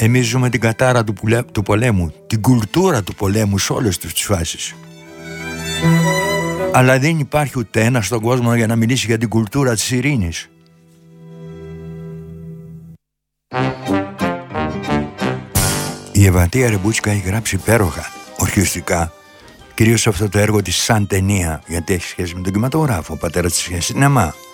Εμείς ζούμε την κατάρα του πολέμου, την κουλτούρα του πολέμου σε όλες τις φάσεις. Αλλά δεν υπάρχει ούτε ένα στον κόσμο για να μιλήσει για την κουλτούρα της ειρήνης. Η Ευαντία Ρεμπούτσικα έχει γράψει υπέροχα, ορχιστικά, κυρίως αυτό το έργο της σαν ταινία, γιατί έχει σχέση με τον κινηματογράφο, ο πατέρας της σινεμά.